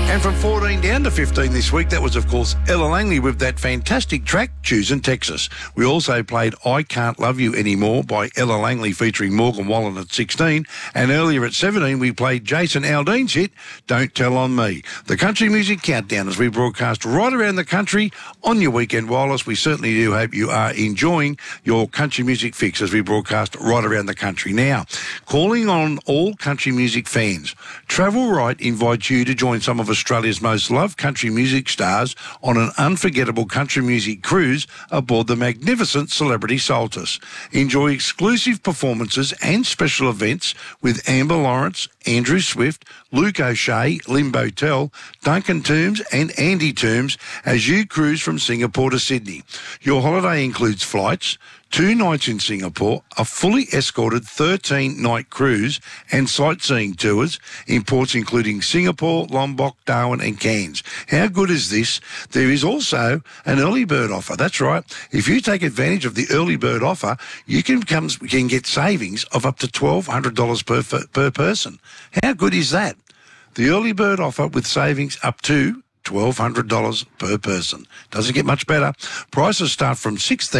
And from 14 down to 15 this week, that was, of course, Ella Langley with that fantastic track, Choosing Texas. We also played I Can't Love You Anymore by Ella Langley featuring Morgan Wallen at 16. And earlier at 17, we played Jason Aldean's hit, Don't Tell On Me. The Country Music Countdown as we broadcast right around the country on your weekend wireless. We certainly do hope you are enjoying your country music fix as we broadcast right around the country. Now, calling on all country music fans, Travel Right invites you to join some of Australia's most loved country music stars on an unforgettable country music cruise aboard the magnificent Celebrity Saltus. Enjoy exclusive performances and special events with Amber Lawrence, Andrew Swift, Luke O'Shea, Limbo Tell, Duncan Toombs and Andy Toombs as you cruise from Singapore to Sydney. Your holiday includes flights, 2 nights in Singapore, a fully escorted 13-night cruise and sightseeing tours in ports including Singapore, Lombok, Darwin and Cairns. How good is this? There is also an early bird offer. That's right. If you take advantage of the early bird offer, you can get savings of up to $1,200 per person. How good is that? The early bird offer with savings up to $1,200 per person. Doesn't get much better. Prices start from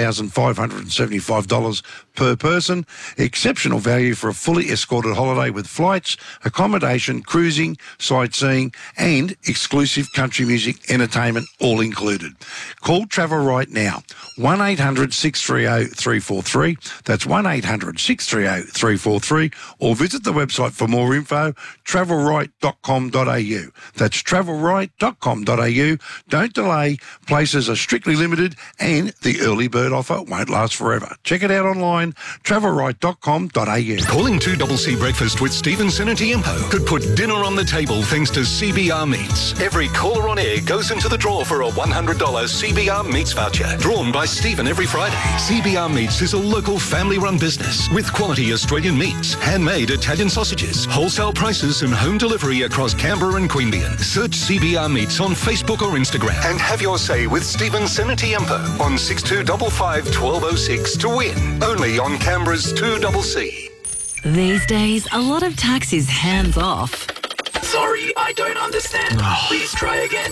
$6,575 per person. Exceptional value for a fully escorted holiday with flights, accommodation, cruising, sightseeing, and exclusive country music entertainment all included. Call Travel Right now. 1-800-630-343. That's 1-800-630-343. Or visit the website for more info, travelright.com.au. That's travelright.com.au. Don't delay. Places are strictly limited and the early bird offer won't last forever. Check it out online, travelright.com.au. Calling 2CC Breakfast with Stephen Senatiempo could put dinner on the table thanks to CBR Meats. Every caller on air goes into the draw for a $100 CBR Meats voucher, drawn by Stephen every Friday. CBR Meats is a local family-run business with quality Australian meats, handmade Italian sausages, wholesale prices and home delivery across Canberra and Queanbeyan. Search CBR Meats on Facebook or Instagram and have your say with Stephen Senatiempo on 6255 1206 to win. Only on Canberra's 2CC. These days, a lot of tax is hands off. Sorry, I don't understand. Please try again.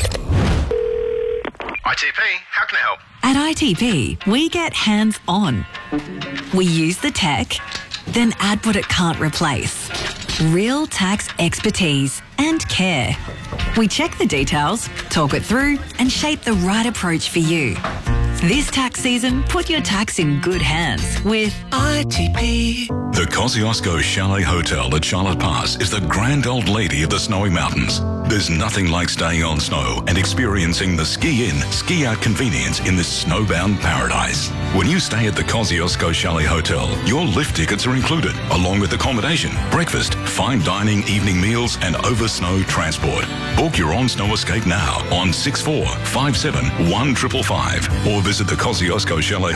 ITP, how can I help? At ITP, we get hands on. We use the tech, then add what it can't replace. Real tax expertise and care. We check the details, talk it through, and shape the right approach for you. This tax season, put your tax in good hands with ITP. The Kosciuszko Chalet Hotel at Charlotte Pass is the grand old lady of the Snowy Mountains. There's nothing like staying on snow and experiencing the ski-in, ski-out convenience in this snowbound paradise. When you stay at the Kosciuszko Chalet Hotel, your lift tickets are included, along with accommodation, breakfast, fine dining, evening meals, and over-snow transport. Book your on-snow escape now on 6457 1555 or visit the Kosciuszko Chalet